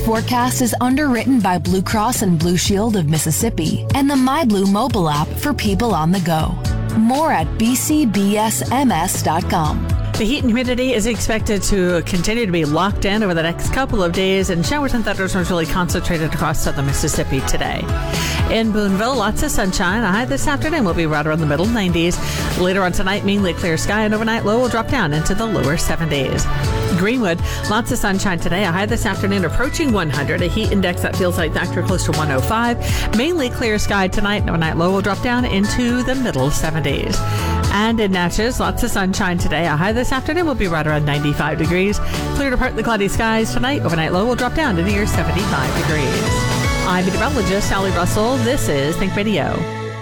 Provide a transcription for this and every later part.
forecast is underwritten by Blue Cross and Blue Shield of Mississippi and the MyBlue mobile app for people on the go. More at bcbsms.com. The heat and humidity is expected to continue to be locked in over the next couple of days, and showers and thunderstorms really concentrated across southern Mississippi today. In Boonville, lots of sunshine. A high this afternoon will be right around the middle 90s. Later on tonight, mainly clear sky, and overnight low will drop down into the lower 70s. Greenwood, lots of sunshine today. A high this afternoon approaching 100. A heat index that feels like factor close to 105. Mainly clear sky tonight, and overnight low will drop down into the middle 70s. And in Natchez, lots of sunshine today. A high this afternoon will be right around 95 degrees. Clear to partly cloudy skies tonight. Overnight low will drop down to near 75 degrees. I'm meteorologist Sally Russell. This is Think Radio.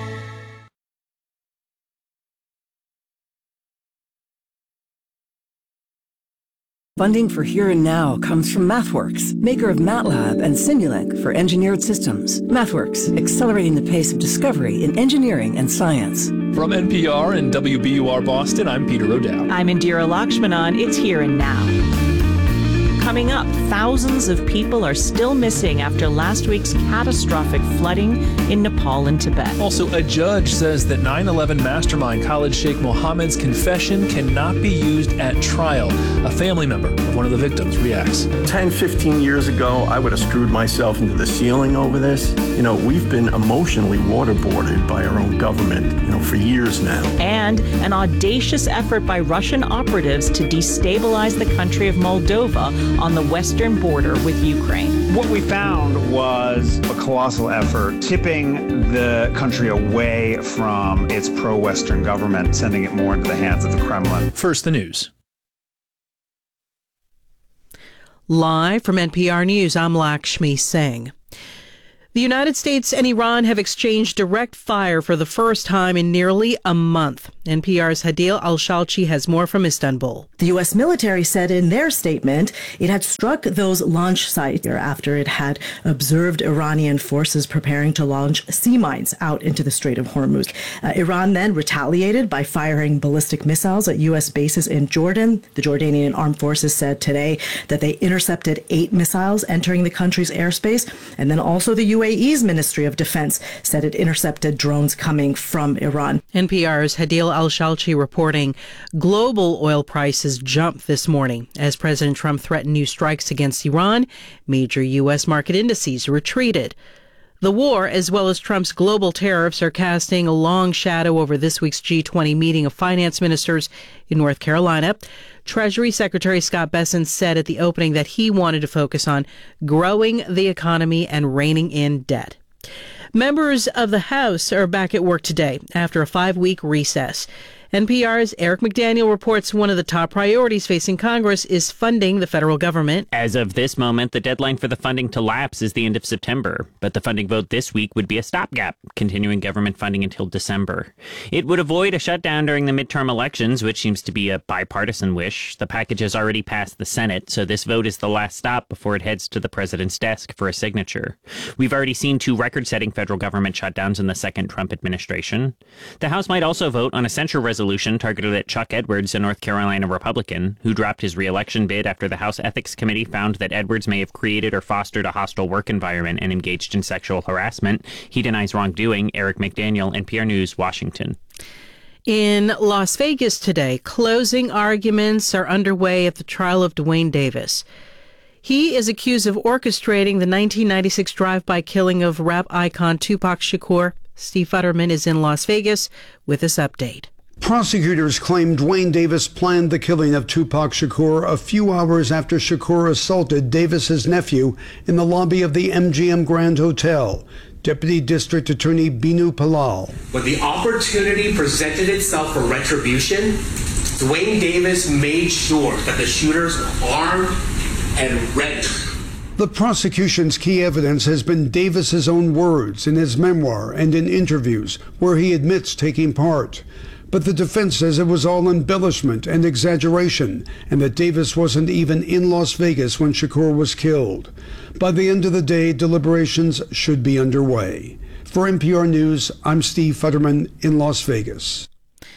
Funding for Here and Now comes from MathWorks, maker of MATLAB and Simulink for engineered systems. MathWorks, accelerating the pace of discovery in engineering and science. From NPR and WBUR Boston, I'm Peter O'Dowd. I'm Indira Lakshmanan. It's Here and Now. Coming up, thousands of people are still missing after last week's catastrophic flooding in Nepal and Tibet. Also, a judge says that 9/11 mastermind Khalid Sheikh Mohammed's confession cannot be used at trial. A family member of one of the victims reacts. 10, 15 years ago, I would have screwed myself into the ceiling over this. We've been emotionally waterboarded by our own government, for years now. And an audacious effort by Russian operatives to destabilize the country of Moldova on the western border with Ukraine. What we found was a colossal effort, tipping the country away from its pro-Western government, sending it more into the hands of the Kremlin. First, the news. Live from NPR News, I'm Lakshmi Singh. The United States and Iran have exchanged direct fire for the first time in nearly a month. NPR's Hadil Al-Shalchi has more from Istanbul. The U.S. military said in their statement it had struck those launch sites after it had observed Iranian forces preparing to launch sea mines out into the Strait of Hormuz. Iran then retaliated by firing ballistic missiles at U.S. bases in Jordan. The Jordanian armed forces said today that they intercepted 8 missiles entering the country's airspace, and then also the UAE's Ministry of Defense said it intercepted drones coming from Iran. NPR's Hadil Al-Shalchi reporting global oil prices jumped this morning as President Trump threatened new strikes against Iran. Major U.S. market indices retreated. The war, as well as Trump's global tariffs, are casting a long shadow over this week's G20 meeting of finance ministers in North Carolina. Treasury Secretary Scott Bessent said at the opening that he wanted to focus on growing the economy and reining in debt. Members of the House are back at work today after a 5-week recess. NPR's Eric McDaniel reports one of the top priorities facing Congress is funding the federal government. As of this moment, the deadline for the funding to lapse is the end of September, but the funding vote this week would be a stopgap, continuing government funding until December. It would avoid a shutdown during the midterm elections, which seems to be a bipartisan wish. The package has already passed the Senate, so this vote is the last stop before it heads to the president's desk for a signature. We've already seen 2 record-setting federal government shutdowns in the second Trump administration. The House might also vote on a censure resolution targeted at Chuck Edwards, a North Carolina Republican, who dropped his re-election bid after the House Ethics Committee found that Edwards may have created or fostered a hostile work environment and engaged in sexual harassment. He denies wrongdoing. Eric McDaniel, NPR News, Washington. In Las Vegas today, closing arguments are underway at the trial of Duane Davis. He is accused of orchestrating the 1996 drive-by killing of rap icon Tupac Shakur. Steve Futterman is in Las Vegas with this update. Prosecutors claim Duane Davis planned the killing of Tupac Shakur a few hours after Shakur assaulted Davis's nephew in the lobby of the MGM Grand Hotel. Deputy District Attorney Binu Palal. When the opportunity presented itself for retribution, Duane Davis made sure that the shooters were armed and ready. The prosecution's key evidence has been Davis's own words in his memoir and in interviews where he admits taking part. But the defense says it was all embellishment and exaggeration, and that Davis wasn't even in Las Vegas when Shakur was killed. By the end of the day, deliberations should be underway. For NPR News, I'm Steve Futterman in Las Vegas.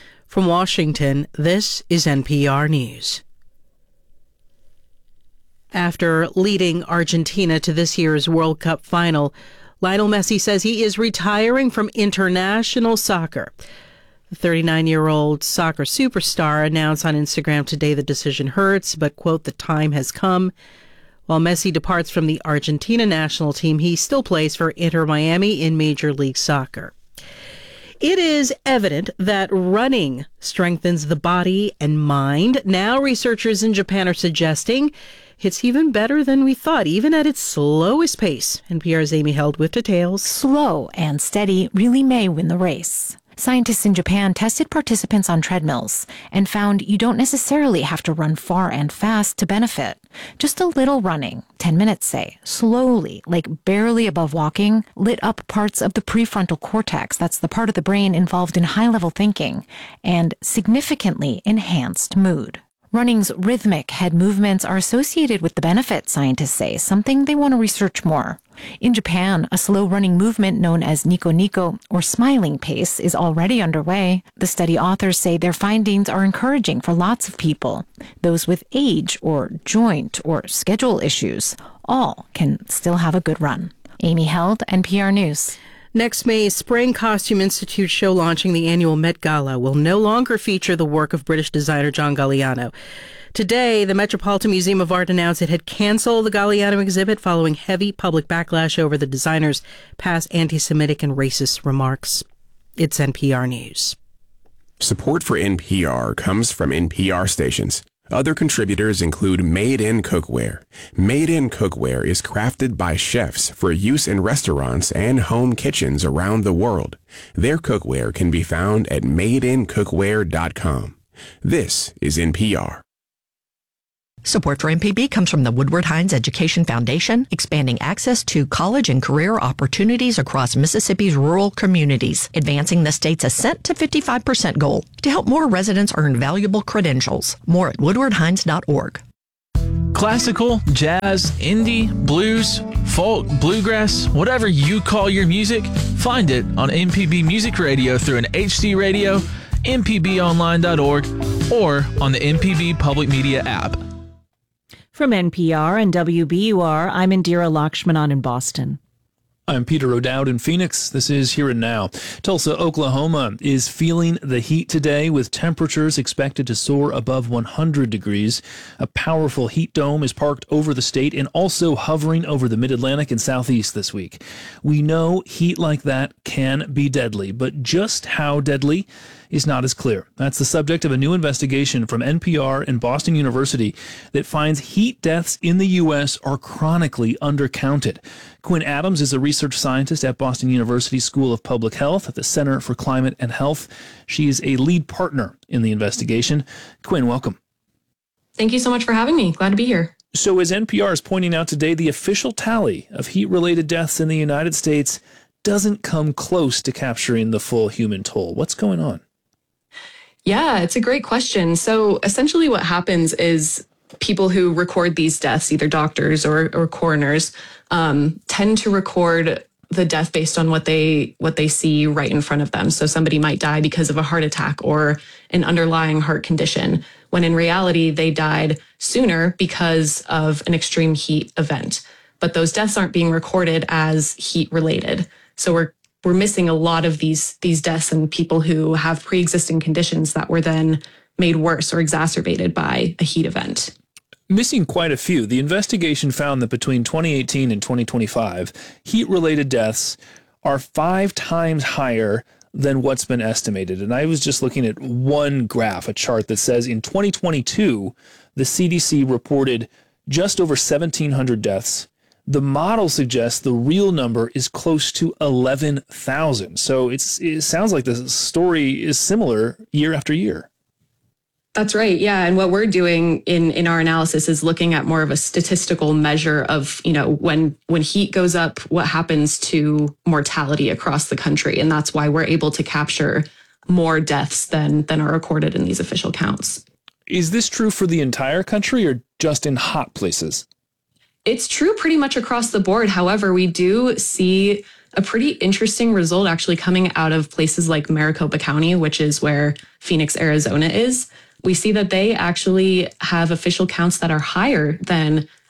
From Washington, this is NPR News. After leading Argentina to this year's World Cup final, Lionel Messi says he is retiring from international soccer. The 39-year-old soccer superstar announced on Instagram today the decision hurts, but, quote, the time has come. While Messi departs from the Argentina national team, he still plays for Inter Miami in Major League Soccer. It is evident that running strengthens the body and mind. Now researchers in Japan are suggesting it's even better than we thought, even at its slowest pace. NPR's Amy Held with details. Slow and steady really may win the race. Scientists in Japan tested participants on treadmills and found you don't necessarily have to run far and fast to benefit. Just a little running, 10 minutes say, slowly, like barely above walking, lit up parts of the prefrontal cortex, that's the part of the brain involved in high-level thinking, and significantly enhanced mood. Running's rhythmic head movements are associated with the benefit, scientists say, something they want to research more. In Japan, a slow running movement known as Nico Nico, or smiling pace, is already underway. The study authors say their findings are encouraging for lots of people. Those with age or joint or schedule issues, all can still have a good run. Amy Held, NPR News. Next May's Spring Costume Institute show launching the annual Met Gala will no longer feature the work of British designer John Galliano. Today, the Metropolitan Museum of Art announced it had canceled the Galliano exhibit following heavy public backlash over the designer's past anti-Semitic and racist remarks. It's NPR News. Support for NPR comes from NPR stations. Other contributors include Made in Cookware. Made in Cookware is crafted by chefs for use in restaurants and home kitchens around the world. Their cookware can be found at madeincookware.com. This is NPR. Support for MPB comes from the Woodward Hines Education Foundation, expanding access to college and career opportunities across Mississippi's rural communities, advancing the state's ascent to 55% goal to help more residents earn valuable credentials. More at woodwardhines.org. Classical, jazz, indie, blues, folk, bluegrass, whatever you call your music, find it on MPB Music Radio through an HD radio, mpbonline.org, or on the MPB Public Media app. From NPR and WBUR, I'm Indira Lakshmanan in Boston. I'm Peter O'Dowd in Phoenix. This is Here and Now. Tulsa, Oklahoma is feeling the heat today with temperatures expected to soar above 100 degrees. A powerful heat dome is parked over the state and also hovering over the mid-Atlantic and southeast this week. We know heat like that can be deadly, but just how deadly is not as clear. That's the subject of a new investigation from NPR and Boston University that finds heat deaths in the U.S. are chronically undercounted. Quinn Adams is a research scientist at Boston University School of Public Health at the Center for Climate and Health. She is a lead partner in the investigation. Quinn, welcome. Thank you so much for having me. Glad to be here. So as NPR is pointing out today, the official tally of heat-related deaths in the United States doesn't come close to capturing the full human toll. What's going on? Yeah, it's a great question. So essentially what happens is people who record these deaths, either doctors or coroners, tend to record the death based on what they see right in front of them. So somebody might die because of a heart attack or an underlying heart condition, when in reality they died sooner because of an extreme heat event. But those deaths aren't being recorded as heat related. So we're missing a lot of these deaths and people who have pre-existing conditions that were then made worse or exacerbated by a heat event. Missing quite a few. The investigation found that between 2018 and 2025, heat-related deaths are 5 times higher than what's been estimated. And I was just looking at one graph, a chart that says in 2022, the CDC reported just over 1,700 deaths. The model suggests the real number is close to 11,000. So it sounds like the story is similar year after year. That's right. Yeah. And what we're doing in our analysis is looking at more of a statistical measure of, when heat goes up, what happens to mortality across the country. And that's why we're able to capture more deaths than are recorded in these official counts. Is this true for the entire country or just in hot places? It's true pretty much across the board. However, we do see a pretty interesting result actually coming out of places like Maricopa County, which is where Phoenix, Arizona is. We see that they actually have official counts that are higher than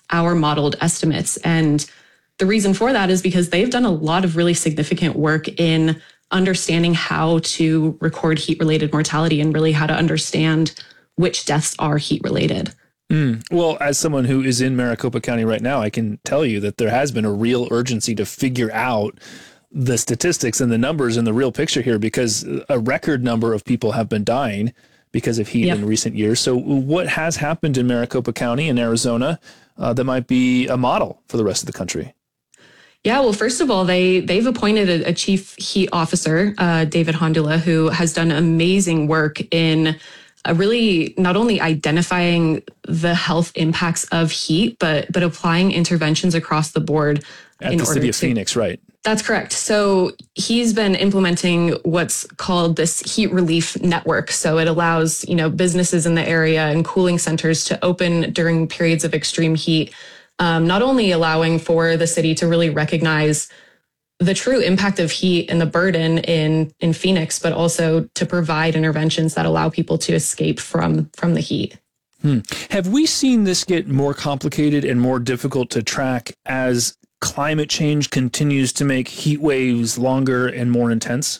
our modeled estimates. And the reason for that is because they've done a lot of really significant work in understanding how to record heat-related mortality and really how to understand which deaths are heat-related. Well, as someone who is in Maricopa County right now, I can tell you that there has been a real urgency to figure out the statistics and the numbers and the real picture here, because a record number of people have been dying because of heat in recent years. So what has happened in Maricopa County in Arizona that might be a model for the rest of the country? Yeah, well, first of all, they've appointed a chief heat officer, David Hondula, who has done amazing work in really not only identifying the health impacts of heat, but applying interventions across the board. At the city of Phoenix, right? That's correct. So he's been implementing what's called this heat relief network. So it allows, businesses in the area and cooling centers to open during periods of extreme heat, not only allowing for the city to really recognize the true impact of heat and the burden in Phoenix, but also to provide interventions that allow people to escape from the heat. Have we seen this get more complicated and more difficult to track as climate change continues to make heat waves longer and more intense?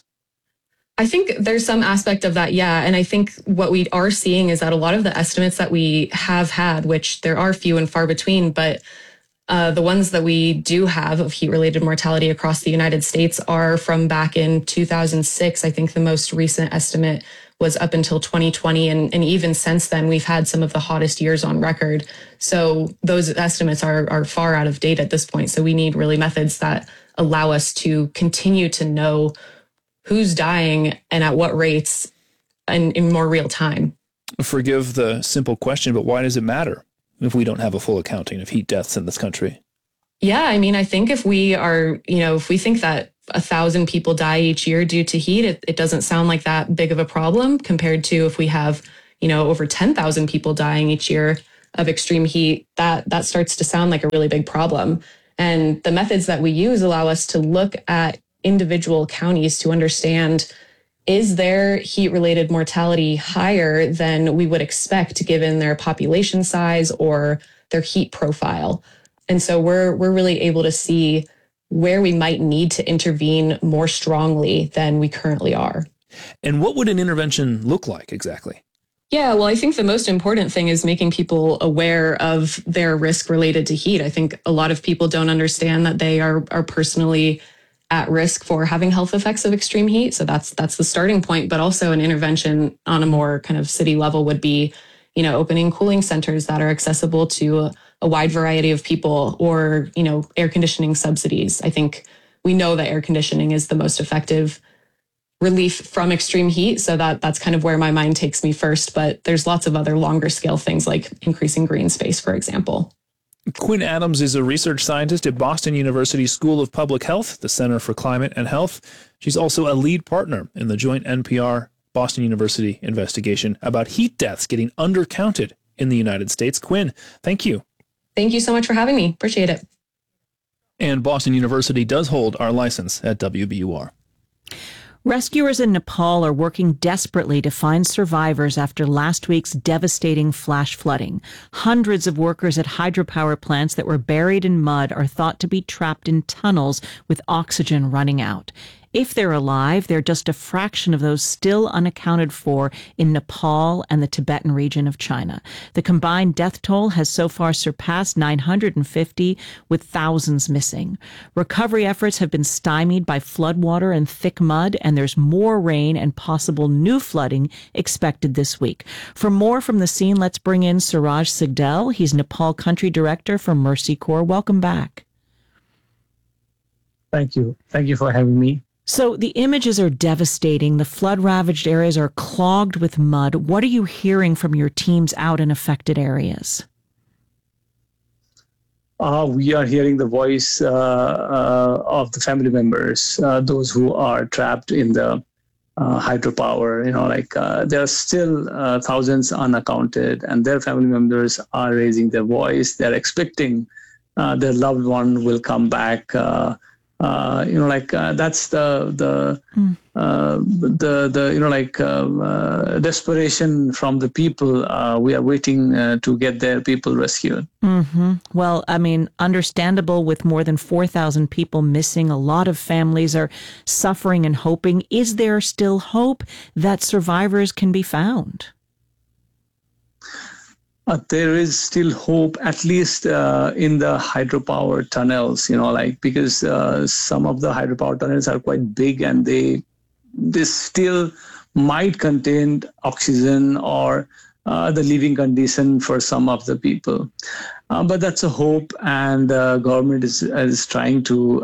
I think there's some aspect of that, yeah. And I think what we are seeing is that a lot of the estimates that we have had, which there are few and far between, but the ones that we do have of heat-related mortality across the United States are from back in 2006. I think the most recent estimate was up until 2020. And even since then, we've had some of the hottest years on record. So those estimates are far out of date at this point. So we need really methods that allow us to continue to know who's dying and at what rates and in more real time. Forgive the simple question, but why does it matter if we don't have a full accounting of heat deaths in this country? Yeah, I mean, I think if we are, if we think that 1,000 people die each year due to heat, it doesn't sound like that big of a problem compared to if we have, over 10,000 people dying each year of extreme heat, that starts to sound like a really big problem. And the methods that we use allow us to look at individual counties to understand, is their heat-related mortality higher than we would expect given their population size or their heat profile? And so we're really able to see where we might need to intervene more strongly than we currently are. And what would an intervention look like exactly? Yeah, well, I think the most important thing is making people aware of their risk related to heat. I think a lot of people don't understand that they are personally at risk for having health effects of extreme heat. So that's the starting point. But also an intervention on a more kind of city level would be, opening cooling centers that are accessible to a wide variety of people, or, air conditioning subsidies. I think we know that air conditioning is the most effective relief from extreme heat. So that's kind of where my mind takes me first. But there's lots of other longer scale things like increasing green space, for example. Quinn Adams is a research scientist at Boston University School of Public Health, the Center for Climate and Health. She's also a lead partner in the joint NPR Boston University investigation about heat deaths getting undercounted in the United States. Quinn, thank you. Thank you so much for having me. Appreciate it. And Boston University does hold our license at WBUR. Rescuers in Nepal are working desperately to find survivors after last week's devastating flash flooding. Hundreds of workers at hydropower plants that were buried in mud are thought to be trapped in tunnels with oxygen running out. If they're alive, they're just a fraction of those still unaccounted for in Nepal and the Tibetan region of China. The combined death toll has so far surpassed 950, with thousands missing. Recovery efforts have been stymied by floodwater and thick mud, and there's more rain and possible new flooding expected this week. For more from the scene, let's bring in Suraj Sigdel. He's Nepal Country Director for Mercy Corps. Welcome back. Thank you. Thank you for having me. So the images are devastating. The flood-ravaged areas are clogged with mud. What are you hearing from your teams out in affected areas? We are hearing the voice of the family members, those who are trapped in the hydropower. There are still thousands unaccounted, and their family members are raising their voice. They're expecting their loved one will come back That's the desperation from the people. We are waiting to get their people rescued. Mm-hmm. Well, I mean, understandable with more than 4,000 people missing. A lot of families are suffering and hoping. Is there still hope that survivors can be found? There is still hope, at least in the hydropower tunnels, because some of the hydropower tunnels are quite big and they still might contain oxygen or the living condition for some of the people. But that's a hope, and the government is trying to,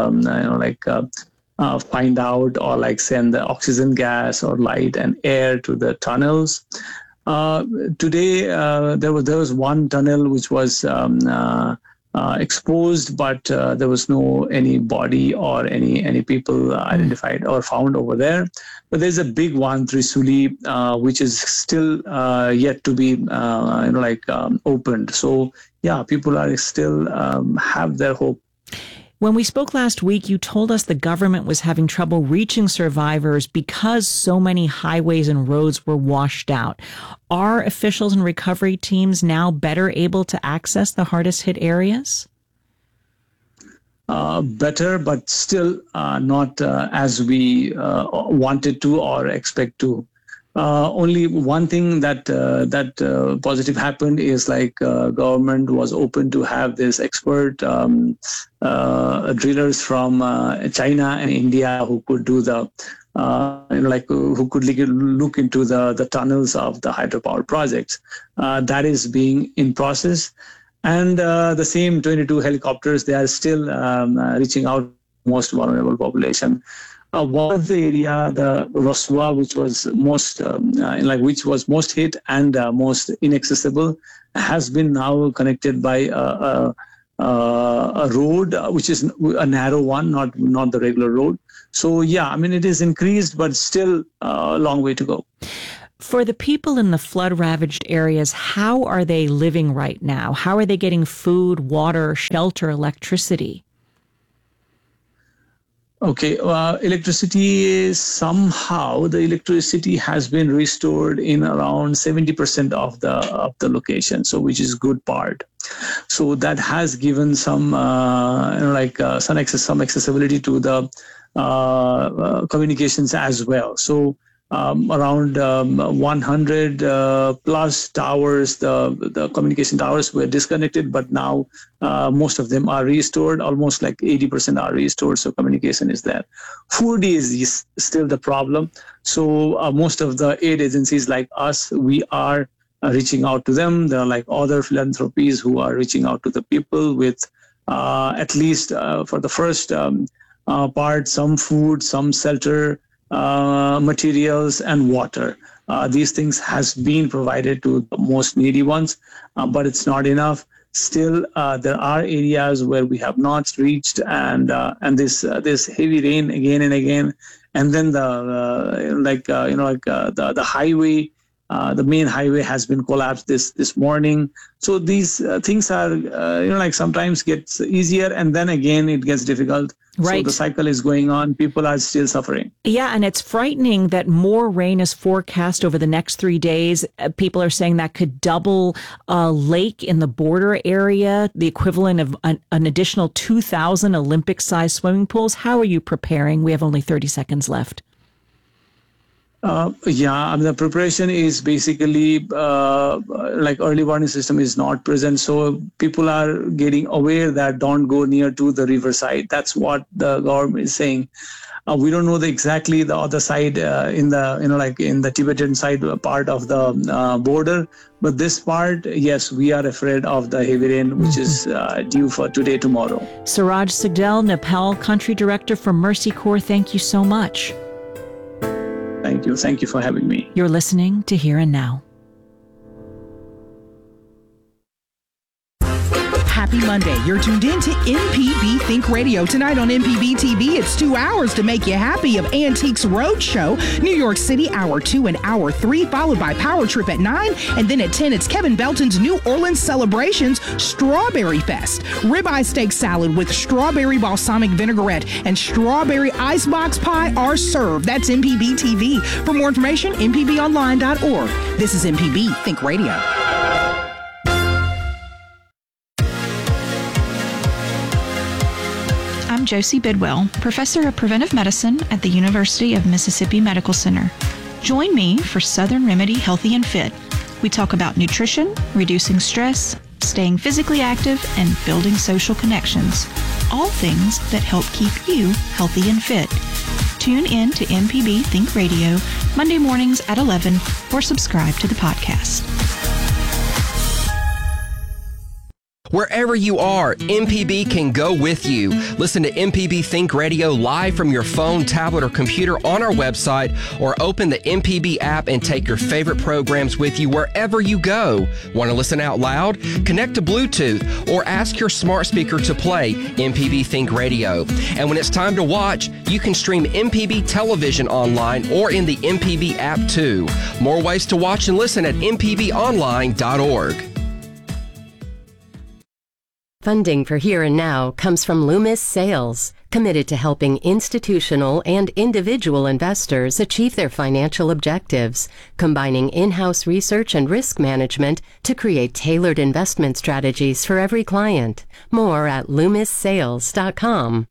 find out or send the oxygen gas or light and air to the tunnels. Today, there was one tunnel which was exposed, but there was any body or any people identified or found over there. But there's a big one, Trisuli, which is still yet to be opened. So yeah, people are still have their hope. When we spoke last week, you told us the government was having trouble reaching survivors because so many highways and roads were washed out. Are officials and recovery teams now better able to access the hardest hit areas? Better, but still not as we wanted to or expect to. Only one thing that positive happened is government was open to have this expert drillers from China and India who could do the who could look into the tunnels of the hydropower projects. That is being in process, and the same 22 helicopters, they are still reaching out to most vulnerable population. One of the area, the Roswa, which was most hit and most inaccessible, has been now connected by a road, which is a narrow one, not the regular road. So yeah, I mean, it is increased, but still a long way to go. For the people in the flood-ravaged areas, how are they living right now? How are they getting food, water, shelter, electricity? Okay, electricity is somehow the electricity has been restored in around 70% of the location, so which is good part. So that has given some some accessibility to the communications as well. So around 100 plus towers, the communication towers were disconnected, but now most of them are restored. Almost 80% are restored, so communication is there. Food is still the problem. So most of the aid agencies like us, we are reaching out to them. There are other philanthropies who are reaching out to the people with at least for the first part, some food, some shelter, materials and water. These things has been provided to the most needy ones, but it's not enough. Still, there are areas where we have not reached, and this heavy rain again and again, and then the highway. The main highway has been collapsed this morning. So these things are, sometimes gets easier and then again it gets difficult. Right. So the cycle is going on. People are still suffering. Yeah, and it's frightening that more rain is forecast over the next 3 days. People are saying that could double a lake in the border area, the equivalent of an additional 2,000 Olympic-sized swimming pools. How are you preparing? We have only 30 seconds left. The preparation is basically early warning system is not present. So people are getting aware that don't go near to the riverside. That's what the government is saying. We don't know exactly the other side in the Tibetan side part of the border. But this part, yes, we are afraid of the heavy rain, which is due for today, tomorrow. Suraj Sigdel, Nepal Country Director for Mercy Corps, thank you so much. Thank you. Thank you for having me. You're listening to Here and Now. Happy Monday. You're tuned in to MPB Think Radio. Tonight on MPB TV, it's 2 hours to make you happy of Antiques Roadshow, New York City, Hour 2 and Hour 3, followed by Power Trip at 9. And then at 10, it's Kevin Belton's New Orleans Celebrations Strawberry Fest. Ribeye steak salad with strawberry balsamic vinaigrette and strawberry icebox pie are served. That's MPB TV. For more information, mpbonline.org. This is MPB Think Radio. I'm Josie Bidwell, Professor of Preventive Medicine at the University of Mississippi Medical Center. Join me for Southern Remedy Healthy and Fit. We talk about nutrition, reducing stress, staying physically active, and building social connections. All things that help keep you healthy and fit. Tune in to MPB Think Radio Monday mornings at 11 or subscribe to the podcast. Wherever you are, MPB can go with you. Listen to MPB Think Radio live from your phone, tablet, or computer on our website, or open the MPB app and take your favorite programs with you wherever you go. Want to listen out loud? Connect to Bluetooth or ask your smart speaker to play MPB Think Radio. And when it's time to watch, you can stream MPB television online or in the MPB app too. More ways to watch and listen at mpbonline.org. Funding for Here and Now comes from Loomis Sales, committed to helping institutional and individual investors achieve their financial objectives, combining in-house research and risk management to create tailored investment strategies for every client. More at loomissales.com.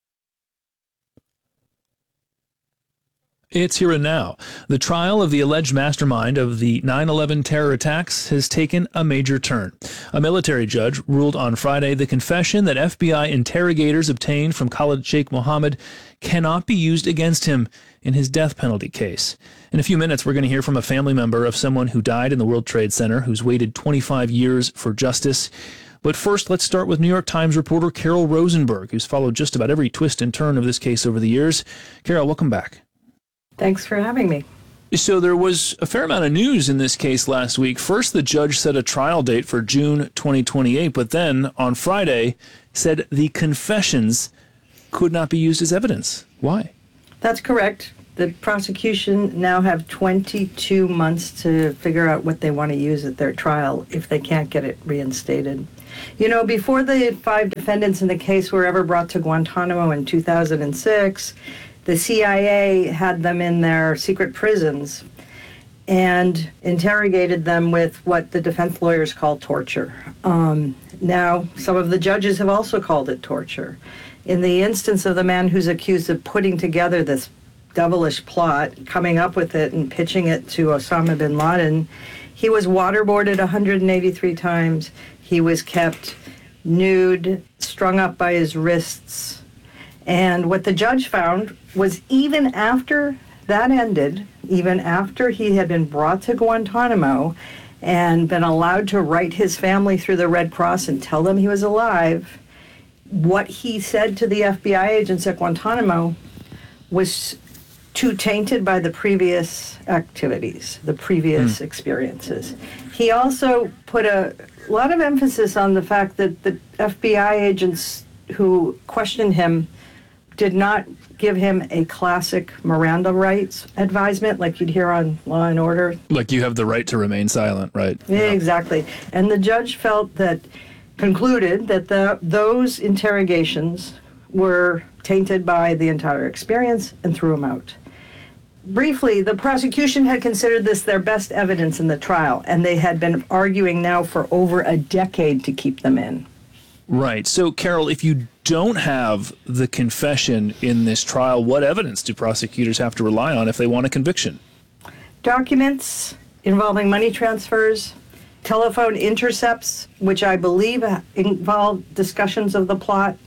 It's Here and Now. The trial of the alleged mastermind of the 9/11 terror attacks has taken a major turn. A military judge ruled on Friday the confession that FBI interrogators obtained from Khalid Sheikh Mohammed cannot be used against him in his death penalty case. In a few minutes, we're going to hear from a family member of someone who died in the World Trade Center, who's waited 25 years for justice. But first, let's start with New York Times reporter Carol Rosenberg, who's followed just about every twist and turn of this case over the years. Carol, welcome back. Thanks for having me. So there was a fair amount of news in this case last week. First, the judge set a trial date for June 2028, but then on Friday said the confessions could not be used as evidence. Why? That's correct. The prosecution now have 22 months to figure out what they want to use at their trial if they can't get it reinstated. You know, before the 5 defendants in the case were ever brought to Guantanamo in 2006, the CIA had them in their secret prisons and interrogated them with what the defense lawyers call torture. Now, some of the judges have also called it torture. In the instance of the man who's accused of putting together this devilish plot, coming up with it and pitching it to Osama bin Laden, he was waterboarded 183 times. He was kept nude, strung up by his wrists. And what the judge found was even after that ended, even after he had been brought to Guantanamo and been allowed to write his family through the Red Cross and tell them he was alive, what he said to the FBI agents at Guantanamo was too tainted by the previous activities, the previous experiences. He also put a lot of emphasis on the fact that the FBI agents who questioned him did not give him a classic Miranda rights advisement like you'd hear on Law and Order. Like you have the right to remain silent, right? Yeah, exactly. And the judge concluded that those interrogations were tainted by the entire experience and threw him out. Briefly, the prosecution had considered this their best evidence in the trial, and they had been arguing now for over a decade to keep them in. Right. So, Carol, if you don't have the confession in this trial, what evidence do prosecutors have to rely on if they want a conviction? Documents involving money transfers, telephone intercepts, which I believe involve discussions of the plot.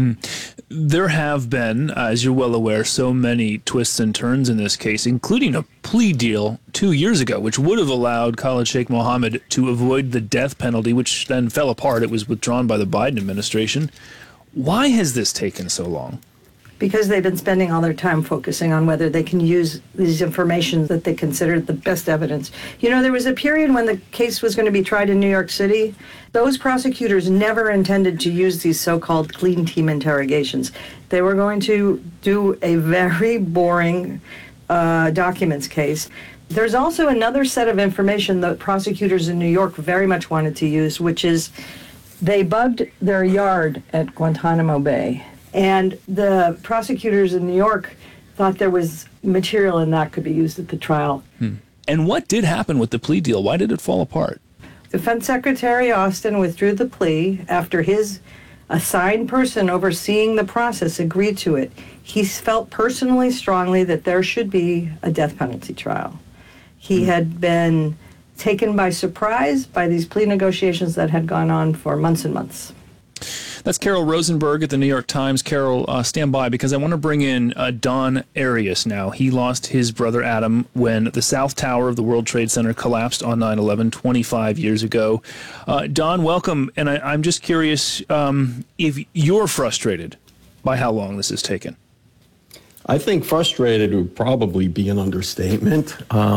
There have been, as you're well aware, so many twists and turns in this case, including a plea deal 2 years ago, which would have allowed Khalid Sheikh Mohammed to avoid the death penalty, which then fell apart. It was withdrawn by the Biden administration. Why has this taken so long? because they've been spending all their time focusing on whether they can use these information that they consider the best evidence. You know, there was a period when the case was going to be tried in New York City. Those prosecutors never intended to use these so-called clean team interrogations. They were going to do a very boring documents case. There's also another set of information that prosecutors in New York very much wanted to use, which is they bugged their yard at Guantanamo Bay. And the prosecutors in New York thought there was material in that could be used at the trial. And what did happen with the plea deal? Why did it fall apart? Defense Secretary Austin withdrew the plea after his assigned person overseeing the process agreed to it. He felt personally strongly that there should be a death penalty trial. He had been taken by surprise by these plea negotiations that had gone on for months and months. That's Carol Rosenberg at the New York Times. Carol, stand by because I want to bring in Don Arias now. He lost his brother Adam when the South Tower of the World Trade Center collapsed on 9/11 25 years ago. Don, welcome. And I'm just curious if you're frustrated by how long this has taken. I think frustrated would probably be an understatement.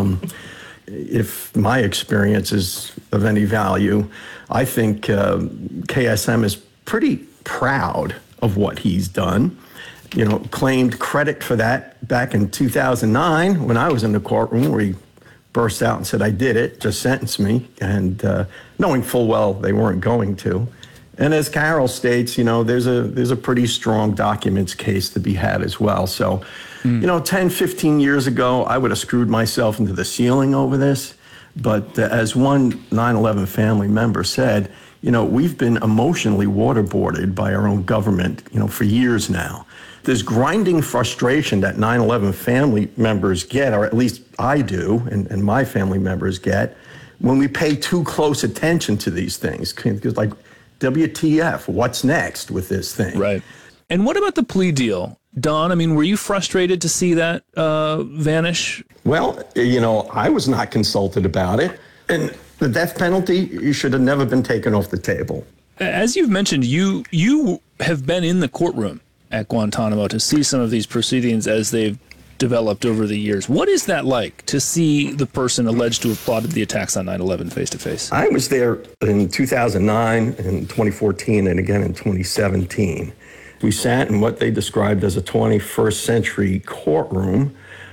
If my experience is of any value, I think KSM is pretty proud of what he's done. You know, claimed credit for that back in 2009 when I was in the courtroom where he burst out and said, "I did it, just sentence me," and knowing full well they weren't going to. And as Carol states, you know, there's a pretty strong documents case to be had as well. So, you know, 10, 15 years ago, I would have screwed myself into the ceiling over this. But as one 9/11 family member said, you know, we've been emotionally waterboarded by our own government, you know, for years now. There's grinding frustration that 9/11 family members get, or at least I do, and my family members get, when we pay too close attention to these things. Because, like, WTF, what's next with this thing? Right. And what about the plea deal? Don, I mean, were you frustrated to see that vanish? Well, you know, I was not consulted about it. And the death penalty should have never been taken off the table. As you've mentioned, you have been in the courtroom at Guantanamo to see some of these proceedings as they've developed over the years. What is that like to see the person alleged to have plotted the attacks on 9/11 face to face? I was there in 2009, in 2014, and again in 2017. We sat in what they described as a 21st century courtroom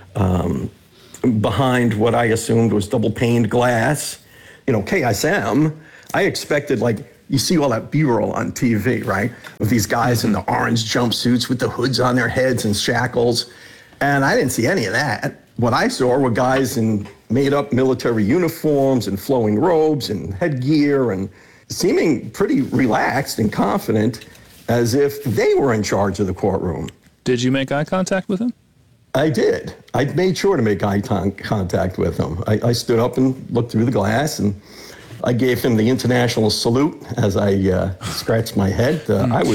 behind what I assumed was double-paned glass. You know, KSM, I expected, like, you see all that B-roll on TV, right? Of these guys in the orange jumpsuits with the hoods on their heads and shackles. And I didn't see any of that. What I saw were guys in made-up military uniforms and flowing robes and headgear and seeming pretty relaxed and confident, as if they were in charge of the courtroom. Did you make eye contact with him? I did. I made sure to make eye contact with him. I stood up and looked through the glass, and I gave him the international salute as I scratched my head.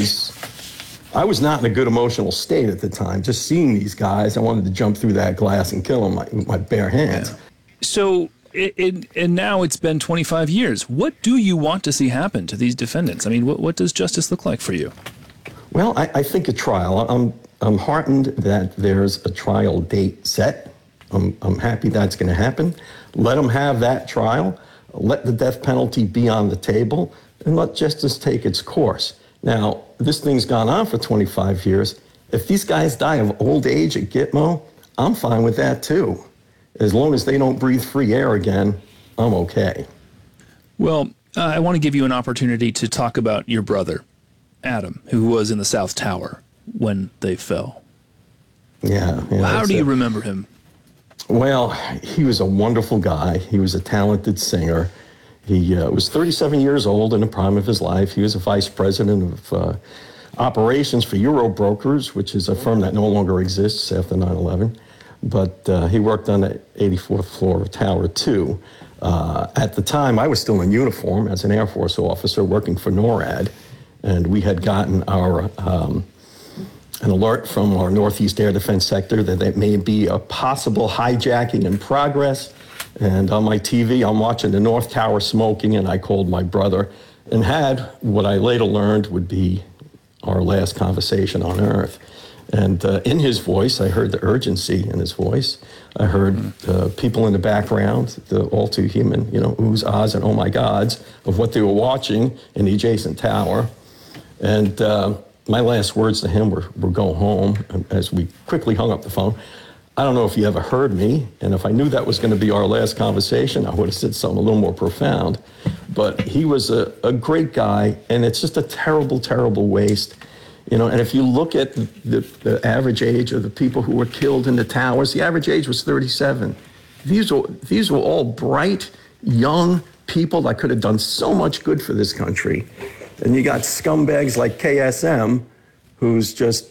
I was not in a good emotional state at the time. Just seeing these guys, I wanted to jump through that glass and kill them with my bare hands. Yeah. So, and now it's been 25 years. What do you want to see happen to these defendants? I mean, what does justice look like for you? Well, I think a trial. I'm heartened that there's a trial date set. I'm happy that's going to happen. Let them have that trial. Let the death penalty be on the table, and let justice take its course. Now, this thing's gone on for 25 years. If these guys die of old age at Gitmo, I'm fine with that too. As long as they don't breathe free air again, I'm okay. Well, I want to give you an opportunity to talk about your brother, Adam, who was in the South Tower when they fell. Yeah. How do you remember him? Well, he was a wonderful guy. He was a talented singer. He was 37 years old in the prime of his life. He was a vice president of operations for Eurobrokers, which is a firm that no longer exists after 9/11. But he worked on the 84th floor of Tower 2. At the time, I was still in uniform as an Air Force officer working for NORAD, and we had gotten our an alert from our Northeast Air Defense Sector that there may be a possible hijacking in progress. And on my TV, I'm watching the North Tower smoking, and I called my brother and had what I later learned would be our last conversation on Earth. And in his voice, I heard the urgency in his voice. I heard people in the background, the all too human, oohs, ahs, and oh my gods of what they were watching in the adjacent tower. And my last words to him were go home, as we quickly hung up the phone. I don't know if he ever heard me, and if I knew that was going to be our last conversation, I would have said something a little more profound. But he was a great guy, and it's just a terrible, terrible waste. And if you look at the average age of the people who were killed in the towers, the average age was 37. These were all bright, young people that could have done so much good for this country. And you got scumbags like KSM, who's just,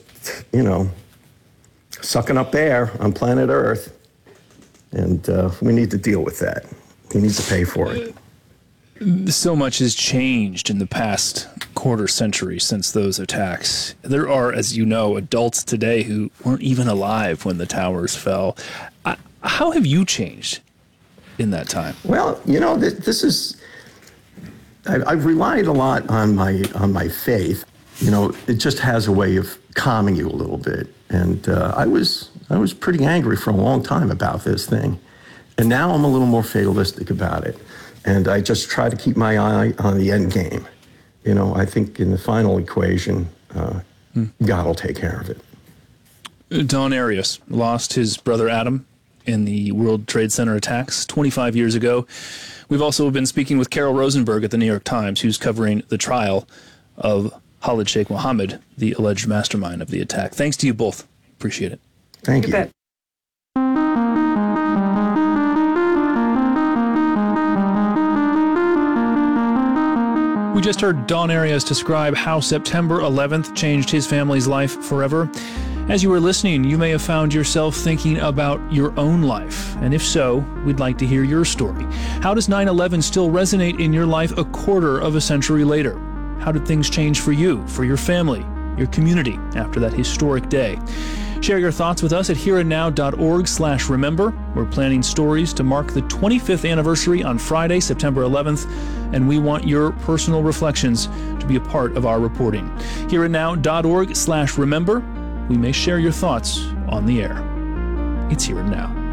sucking up air on planet Earth. And we need to deal with that. He needs to pay for it. So much has changed in the past quarter century since those attacks. There are, as you know, adults today who weren't even alive when the towers fell. How have you changed in that time? Well, this is... I've relied a lot on my faith. It just has a way of calming you a little bit. And I was pretty angry for a long time about this thing. And now I'm a little more fatalistic about it. And I just try to keep my eye on the end game. I think in the final equation, God will take care of it. Don Arias lost his brother Adam in the World Trade Center attacks 25 years ago. We've also been speaking with Carol Rosenberg at the New York Times, who's covering the trial of Khalid Sheikh Mohammed, the alleged mastermind of the attack. Thanks to you both. Appreciate it. Thank you. We just heard Don Arias describe how September 11th changed his family's life forever. As you were listening, you may have found yourself thinking about your own life. And if so, we'd like to hear your story. How does 9/11 still resonate in your life a quarter of a century later? How did things change for you, for your family, your community after that historic day? Share your thoughts with us at hereandnow.org/remember. We're planning stories to mark the 25th anniversary on Friday, September 11th, and we want your personal reflections to be a part of our reporting. Hereandnow.org/remember. We may share your thoughts on the air. It's Here and Now.